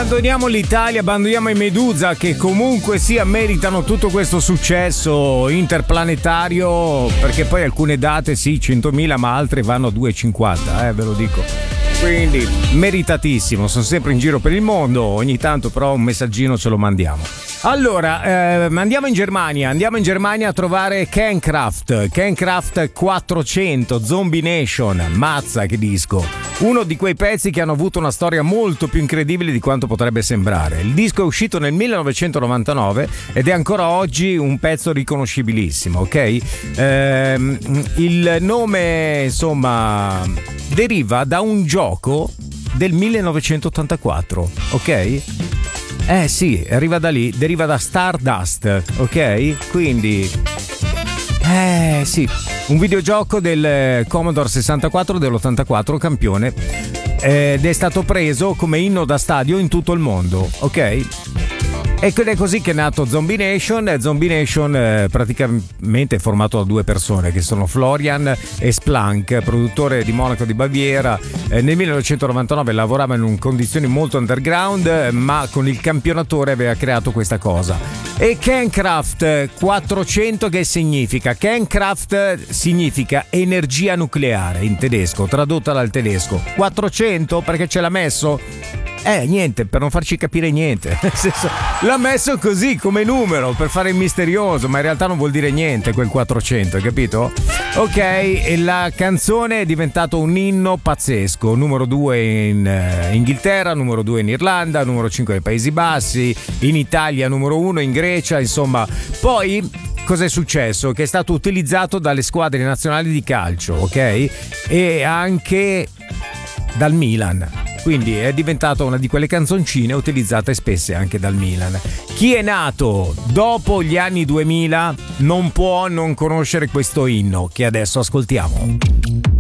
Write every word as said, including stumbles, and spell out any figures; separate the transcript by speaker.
Speaker 1: abbandoniamo l'Italia, abbandoniamo i Medusa, che comunque sia meritano tutto questo successo interplanetario, perché poi alcune date sì, centomila, ma altre vanno a due e cinquanta, eh, ve lo dico. Quindi meritatissimo, sono sempre in giro per il mondo, ogni tanto però un messaggino ce lo mandiamo. Allora, eh, andiamo in Germania, andiamo in Germania a trovare Kernkraft, Kernkraft quattrocento, Zombie Nation, mazza che disco. Uno di quei pezzi che hanno avuto una storia molto più incredibile di quanto potrebbe sembrare. Il disco è uscito nel millenovecentonovantanove ed è ancora oggi un pezzo riconoscibilissimo, ok? Eh, il nome, insomma, deriva da un gioco del millenovecentottantaquattro, ok? Eh sì, arriva da lì, deriva da Stardust, ok? Quindi, eh sì, un videogioco del Commodore sessantaquattro dell'ottantaquattro, campione, ed è stato preso come inno da stadio in tutto il mondo, ok? Ed è così che è nato Zombie Nation. Zombie Nation eh, praticamente è formato da due persone che sono Florian e Splank, produttore di Monaco di Baviera. Eh, nel millenovecentonovantanove lavorava in condizioni molto underground, ma con il campionatore aveva creato questa cosa. E Kernkraft quattrocento che significa? Kernkraft significa energia nucleare in tedesco, tradotta dal tedesco. quattrocento perché ce l'ha messo? Eh, niente, per non farci capire niente. Nel senso, l'ha messo così come numero per fare il misterioso, ma in realtà non vuol dire niente quel quattrocento, hai capito? Ok, e la canzone è diventato un inno pazzesco. Numero due in eh, Inghilterra, numero due in Irlanda, numero cinque nei Paesi Bassi, in Italia numero uno in Grecia, insomma. Poi cos'è successo? Che è stato utilizzato dalle squadre nazionali di calcio, ok? E anche dal Milan. Quindi è diventata una di quelle canzoncine utilizzate spesse anche dal Milan. Chi è nato dopo gli anni duemila non può non conoscere questo inno che adesso ascoltiamo.